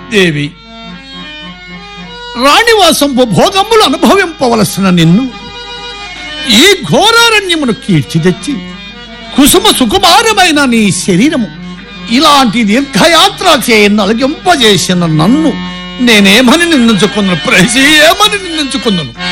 దేవి, రాణివాసంపు భోగములు అనుభవింపవలసిన నిన్ను ఈ ఘోరారణ్యమును కీర్చిదెచ్చి కుసుమ సుకుమారమైన నీ శరీరము ఇలాంటి దీర్ఘయాత్ర నలిగింపజేసిన నన్ను నేనేమని నిందించుకున్నాను? ఏమని నిందించుకున్నాను?